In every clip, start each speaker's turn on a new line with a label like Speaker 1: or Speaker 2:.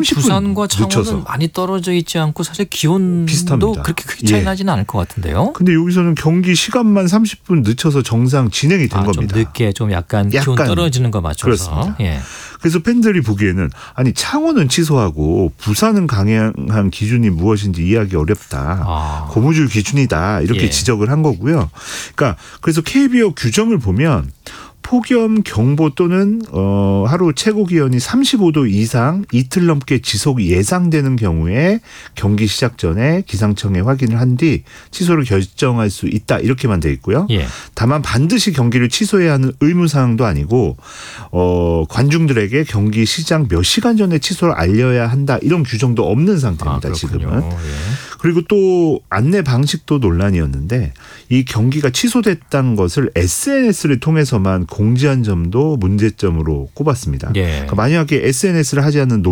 Speaker 1: 30분
Speaker 2: 부산과 창원은
Speaker 1: 늦춰서.
Speaker 2: 많이 떨어져 있지 않고 사실 기온도
Speaker 1: 비슷합니다.
Speaker 2: 그렇게 크게 차이 나지는 않을 것 같은데요.
Speaker 1: 근데 여기서는 경기 시간만 30분 늦춰서 정상 진행이 된 겁니다.
Speaker 2: 좀 늦게 좀 약간 기온 떨어지는 거 맞춰서.
Speaker 1: 그렇습니다.
Speaker 2: 예.
Speaker 1: 그래서 팬들이 보기에는 아니 창원은 취소하고 부산은 강행한 기준이 무엇인지 이해하기 어렵다. 고무줄 기준이다. 이렇게 지적을 한 거고요. 그러니까 그래서 KBO 규정을 보면 폭염 경보 또는 하루 최고 기온이 35도 이상 이틀 넘게 지속 예상되는 경우에 경기 시작 전에 기상청에 확인을 한 뒤 취소를 결정할 수 있다 이렇게만 돼 있고요. 다만 반드시 경기를 취소해야 하는 의무사항도 아니고 관중들에게 경기 시작 몇 시간 전에 취소를 알려야 한다 이런 규정도 없는 상태입니다. 지금은. 그리고 또 안내 방식도 논란이었는데 이 경기가 취소됐다는 것을 SNS를 통해서만 공지한 점도 문제점으로 꼽았습니다. 그러니까 만약에 SNS를 하지 않는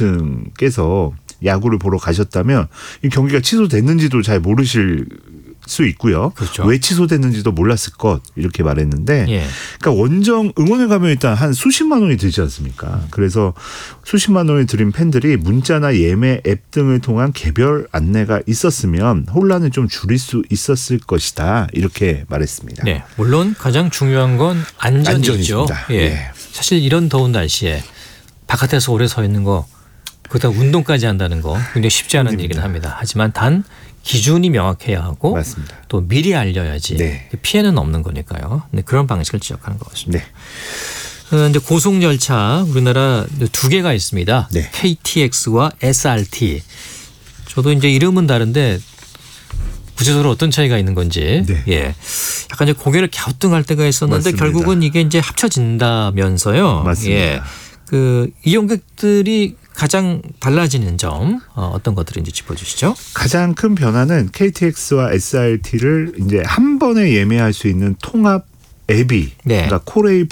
Speaker 1: 노년층께서 야구를 보러 가셨다면 이 경기가 취소됐는지도 잘 모르실 수 있고요.
Speaker 2: 그렇죠.
Speaker 1: 왜 취소됐는지도 몰랐을 것 이렇게 말했는데 그러니까 원정 응원에 가면 일단 한 수십만 원이 들지 않습니까? 그래서 수십만 원을 들인 팬들이 문자나 예매 앱 등을 통한 개별 안내가 있었으면 혼란을 좀 줄일 수 있었을 것이다 이렇게 말했습니다.
Speaker 2: 네, 물론 가장 중요한 건 안전이죠. 사실 이런 더운 날씨에 바깥에서 오래 서 있는 거 그러다 운동까지 한다는 거 굉장히 쉽지 않은 일이긴 합니다. 하지만 단 기준이 명확해야 하고
Speaker 1: 맞습니다.
Speaker 2: 또 미리 알려야지 피해는 없는 거니까요. 네, 그런 방식을 지적하는 것 같습니다. 이제 고속 열차 우리나라 두 개가 있습니다. KTX와 SRT. 저도 이제 이름은 다른데 구체적으로 어떤 차이가 있는 건지 약간 이제 고개를 갸우뚱할 때가 있었는데
Speaker 1: 맞습니다.
Speaker 2: 결국은 이게 이제 합쳐진다면서요.
Speaker 1: 맞습니다.
Speaker 2: 그 이용객들이 가장 달라지는 점 어떤 것들인지 짚어주시죠.
Speaker 1: 가장 큰 변화는 KTX와 SRT를 이제 한 번에 예매할 수 있는 통합 앱이 그러니까 코레일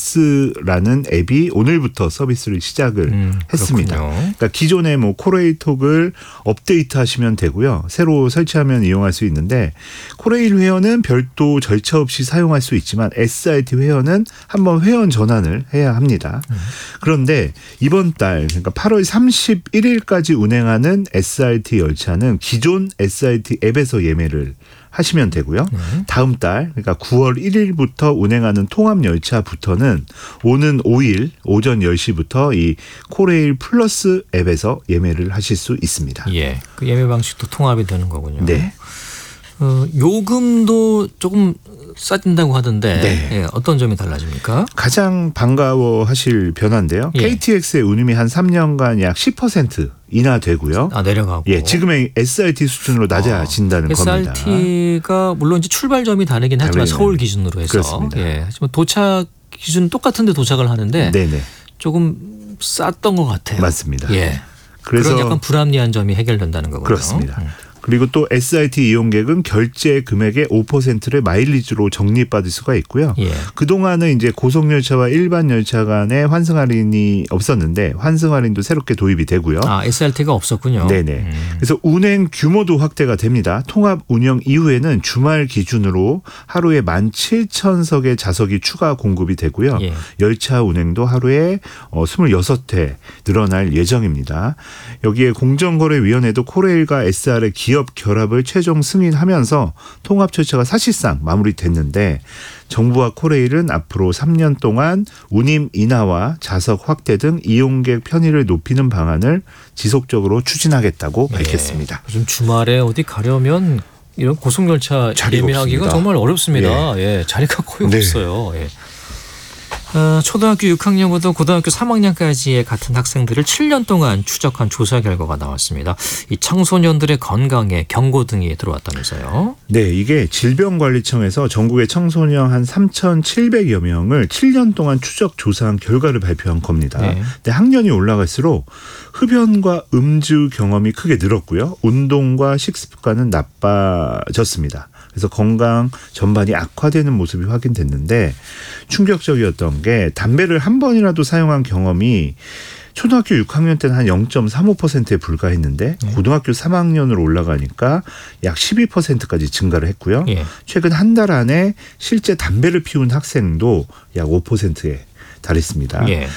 Speaker 1: 플러스라는 앱이 오늘부터 서비스를 시작을 했습니다. 그러니까 기존에 뭐 코레일톡을 업데이트하시면 되고요. 새로 설치하면 이용할 수 있는데 코레일 회원은 별도 절차 없이 사용할 수 있지만 SRT 회원은 한번 회원 전환을 해야 합니다. 그런데 이번 달 그러니까 8월 31일까지 운행하는 SRT 열차는 기존 SRT 앱에서 예매를 하시면 되고요. 다음 달 그러니까 9월 1일부터 운행하는 통합 열차부터는 오는 5일 오전 10시부터 이 코레일 플러스 앱에서 예매를 하실 수 있습니다.
Speaker 2: 그 예매 방식도 통합이 되는 거군요. 요금도 조금 싸진다고 하던데 어떤 점이 달라집니까?
Speaker 1: 가장 반가워하실 변화인데요. KTX의 운임이 한 3년간 약 10% 인하되고요.
Speaker 2: 내려가고.
Speaker 1: 지금의 SRT 수준으로 낮아진다는 겁니다.
Speaker 2: SRT가 물론 이제 출발점이 다르긴 하지만 서울 기준으로 해서.
Speaker 1: 그렇습니다.
Speaker 2: 하지만 도착 기준 똑같은데 도착을 하는데 조금 쌌던 것 같아요.
Speaker 1: 맞습니다.
Speaker 2: 그래서 그런 약간 불합리한 점이 해결된다는 거군요.
Speaker 1: 그렇습니다. 그리고 또 SRT 이용객은 결제 금액의 5%를 마일리지로 적립받을 수가 있고요. 그동안은 이제 고속열차와 일반 열차 간의 환승 할인이 없었는데 환승 할인도 새롭게 도입이 되고요.
Speaker 2: SRT가 없었군요.
Speaker 1: 그래서 운행 규모도 확대가 됩니다. 통합 운영 이후에는 주말 기준으로 하루에 17,000석의 좌석이 추가 공급이 되고요. 열차 운행도 하루에 26회 늘어날 예정입니다. 여기에 공정거래위원회도 코레일과 SR의 기업 결합을 최종 승인하면서 통합 절차가 사실상 마무리됐는데 정부와 코레일은 앞으로 3년 동안 운임 인하와 좌석 확대 등 이용객 편의를 높이는 방안을 지속적으로 추진하겠다고 밝혔습니다.
Speaker 2: 요즘 주말에 어디 가려면 이런 고속열차 예매하기가 없습니다. 정말 어렵습니다. 자리가 거의 없어요. 초등학교 6학년부터 고등학교 3학년까지의 같은 학생들을 7년 동안 추적한 조사 결과가 나왔습니다. 이 청소년들의 건강에 경고 등이 들어왔다면서요?
Speaker 1: 이게 질병관리청에서 전국의 청소년 한 3,700여 명을 7년 동안 추적 조사한 결과를 발표한 겁니다. 근데 학년이 올라갈수록 흡연과 음주 경험이 크게 늘었고요. 운동과 식습관은 나빠졌습니다. 그래서 건강 전반이 악화되는 모습이 확인됐는데 충격적이었던 게 담배를 한 번이라도 사용한 경험이 초등학교 6학년 때는 한 0.35%에 불과했는데 고등학교 3학년으로 올라가니까 약 12%까지 증가를 했고요. 최근 한 달 안에 실제 담배를 피운 학생도 약 5%에 달했습니다.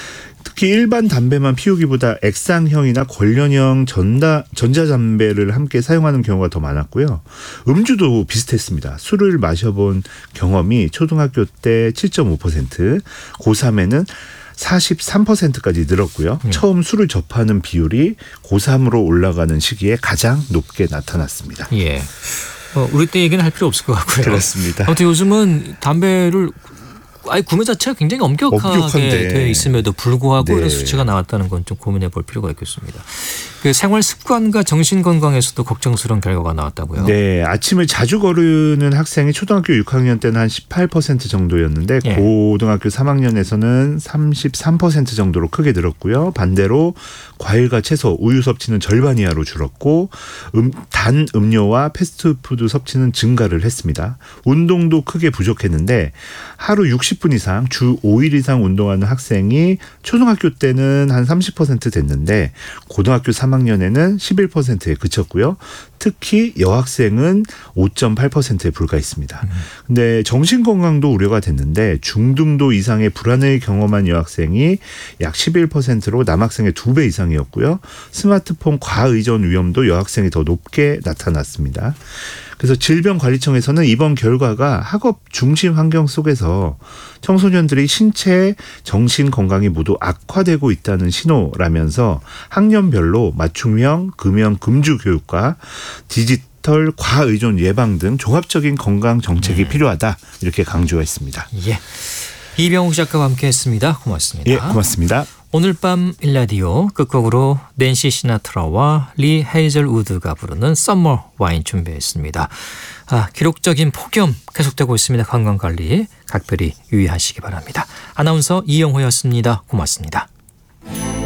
Speaker 1: 특히 일반 담배만 피우기보다 액상형이나 관련형 전자담배를 함께 사용하는 경우가 더 많았고요. 음주도 비슷했습니다. 술을 마셔본 경험이 초등학교 때 7.5%, 고3에는 43%까지 늘었고요. 처음 술을 접하는 비율이 고3으로 올라가는 시기에 가장 높게 나타났습니다.
Speaker 2: 예. 우리 때 얘기는 할 필요 없을 것 같고요.
Speaker 1: 그렇습니다.
Speaker 2: 아무튼 요즘은 담배를 아예 구매 자체가 굉장히 엄격하게 되어 있음에도 불구하고 이런 수치가 나왔다는 건 좀 고민해 볼 필요가 있겠습니다. 그 생활 습관과 정신 건강에서도 걱정스러운 결과가 나왔다고요?
Speaker 1: 네. 아침을 자주 거르는 학생이 초등학교 6학년 때는 한 18% 정도였는데 고등학교 3학년에서는 33% 정도로 크게 늘었고요. 반대로 과일과 채소, 우유 섭취는 절반 이하로 줄었고 단 음료와 패스트푸드 섭취는 증가를 했습니다. 운동도 크게 부족했는데 하루 60분 이상 주 5일 이상 운동하는 학생이 초등학교 때는 한 30% 됐는데 고등학교 3학년에는 11%에 그쳤고요. 특히 여학생은 5.8%에 불과했습니다. 근데 정신건강도 우려가 됐는데 중등도 이상의 불안을 경험한 여학생이 약 11%로 남학생의 2배 이상이었고요. 스마트폰 과의존 위험도 여학생이 더 높게 나타났습니다. 그래서 질병관리청에서는 이번 결과가 학업 중심 환경 속에서 청소년들이 신체, 정신 건강이 모두 악화되고 있다는 신호라면서 학년별로 맞춤형, 금연, 금주 교육과 디지털 과의존 예방 등 종합적인 건강 정책이 필요하다 이렇게 강조했습니다.
Speaker 2: 예. 이병욱 작가와 함께했습니다. 고맙습니다.
Speaker 1: 예, 고맙습니다.
Speaker 2: 오늘 밤 일라디오 끝곡으로 낸시 시나트라와 리 헤이즐우드가 부르는 썸머 와인 준비했습니다. 기록적인 폭염 계속되고 있습니다. 건강관리 각별히 유의하시기 바랍니다. 아나운서 이영호였습니다. 고맙습니다.